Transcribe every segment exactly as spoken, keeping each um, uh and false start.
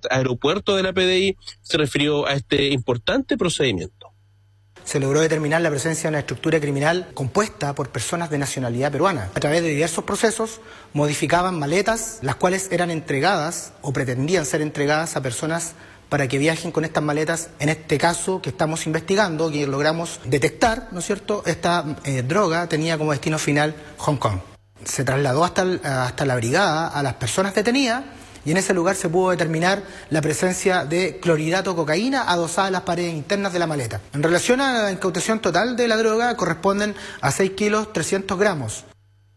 aeropuerto de la P D I se refirió a este importante procedimiento. Se logró determinar la presencia de una estructura criminal compuesta por personas de nacionalidad peruana. A través de diversos procesos modificaban maletas, las cuales eran entregadas o pretendían ser entregadas a personas para que viajen con estas maletas. En este caso que estamos investigando, que logramos detectar, ¿no es cierto?, esta eh, droga tenía como destino final Hong Kong. Se trasladó hasta, el, hasta la brigada a las personas detenidas y en ese lugar se pudo determinar la presencia de clorhidrato de cocaína adosada a las paredes internas de la maleta. En relación a la incautación total de la droga, corresponden a seis kilos trescientos gramos.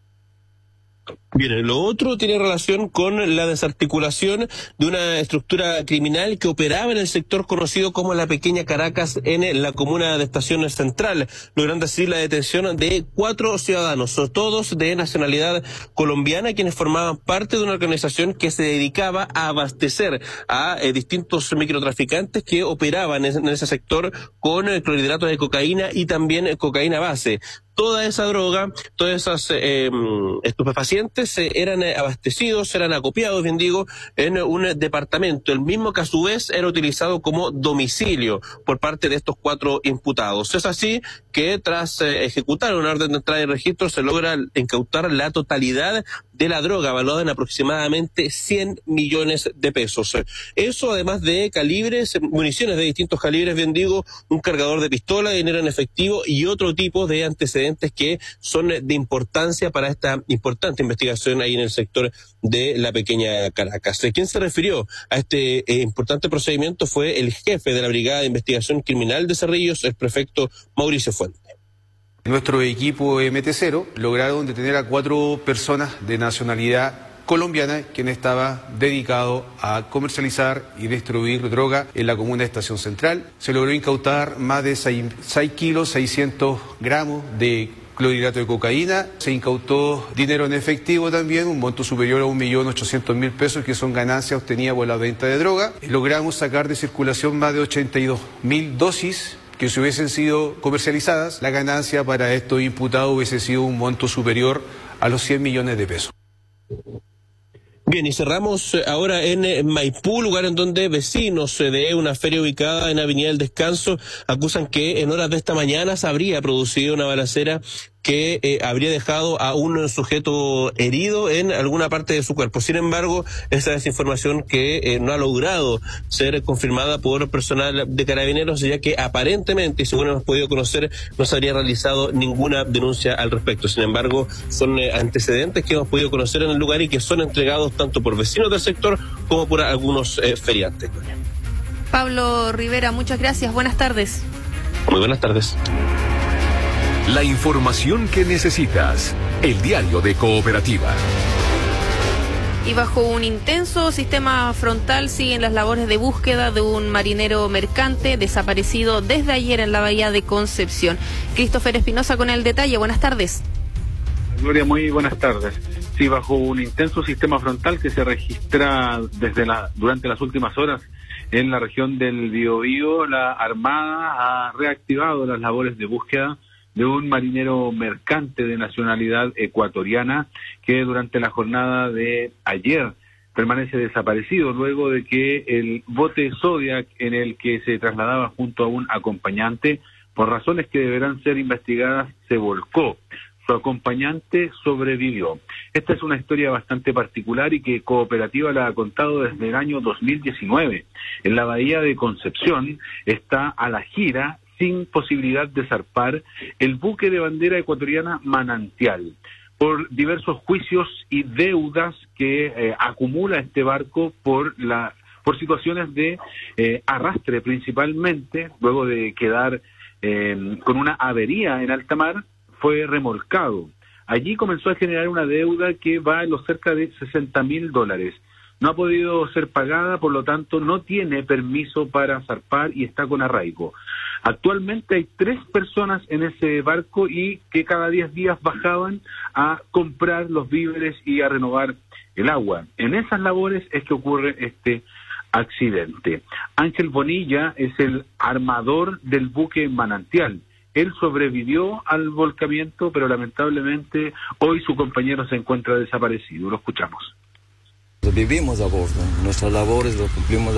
Bien, lo otro tiene relación con la desarticulación de una estructura criminal que operaba en el sector conocido como la Pequeña Caracas en la comuna de Estación Central, logrando así la detención de cuatro ciudadanos, todos de nacionalidad colombiana, quienes formaban parte de una organización que se dedicaba a abastecer a eh, distintos microtraficantes que operaban en, en ese sector con eh, clorhidratos de cocaína y también eh, cocaína base. Toda esa droga, todas esas eh, estupefacientes eh, eran eh, abastecidos, eran acopiados, bien digo, en un departamento, el mismo que a su vez era utilizado como domicilio por parte de estos cuatro imputados. Es así que tras eh, ejecutar una orden de entrada y registro se logra incautar la totalidad de la droga, valuada en aproximadamente cien millones de pesos. Eso además de calibres, municiones de distintos calibres, bien digo, un cargador de pistola, dinero en efectivo y otro tipo de antecedentes que son de importancia para esta importante investigación ahí en el sector de la Pequeña Caracas. ¿Quién se refirió a este eh, importante procedimiento? Fue el jefe de la Brigada de Investigación Criminal de Cerrillos, el prefecto Mauricio Fuente. Nuestro equipo M T cero lograron detener a cuatro personas de nacionalidad colombiana, quien estaba dedicado a comercializar y distribuir droga en la comuna de Estación Central. Se logró incautar más de seis kilos seiscientos gramos de clorhidrato de cocaína. Se incautó dinero en efectivo también, un monto superior a un millón ochocientos mil pesos, que son ganancias obtenidas por la venta de droga. Logramos sacar de circulación más de ochenta y dos mil dosis que si hubiesen sido comercializadas, la ganancia para estos imputados hubiese sido un monto superior a los cien millones de pesos. Bien, y cerramos ahora en Maipú, lugar en donde vecinos de una feria ubicada en Avenida del Descanso acusan que en horas de esta mañana se habría producido una balacera que eh, habría dejado a un sujeto herido en alguna parte de su cuerpo. Sin embargo, esa es información que eh, no ha logrado ser confirmada por personal de Carabineros, ya que aparentemente, y según hemos podido conocer, no se habría realizado ninguna denuncia al respecto. Sin embargo, son eh, antecedentes que hemos podido conocer en el lugar y que son entregados tanto por vecinos del sector como por algunos eh, feriantes. Pablo Rivera, muchas gracias. Buenas tardes. Muy buenas tardes. La información que necesitas. El diario de Cooperativa. Y bajo un intenso sistema frontal siguen las labores de búsqueda de un marinero mercante desaparecido desde ayer en la bahía de Concepción. Christopher Espinosa con el detalle. Buenas tardes. Gloria, muy buenas tardes. Sí, bajo un intenso sistema frontal que se registra desde la durante las últimas horas en la región del Biobío, la Armada ha reactivado las labores de búsqueda de un marinero mercante de nacionalidad ecuatoriana que durante la jornada de ayer permanece desaparecido luego de que el bote Zodiac en el que se trasladaba junto a un acompañante, por razones que deberán ser investigadas, se volcó. Su acompañante sobrevivió. Esta es una historia bastante particular y que Cooperativa la ha contado desde el año dos mil diecinueve. En la bahía de Concepción está a la gira, sin posibilidad de zarpar, el buque de bandera ecuatoriana Manantial, por diversos juicios y deudas que eh, acumula este barco por la por situaciones de eh, arrastre principalmente, luego de quedar eh, con una avería en alta mar, fue remolcado. Allí comenzó a generar una deuda que va en los cerca de sesenta mil dólares. No ha podido ser pagada, por lo tanto no tiene permiso para zarpar y está con arraigo. Actualmente hay tres personas en ese barco y que cada diez días bajaban a comprar los víveres y a renovar el agua. En esas labores es que ocurre este accidente. Ángel Bonilla es el armador del buque Manantial. Él sobrevivió al volcamiento, pero lamentablemente hoy su compañero se encuentra desaparecido. Lo escuchamos. Vivimos a bordo, nuestras labores lo cumplimos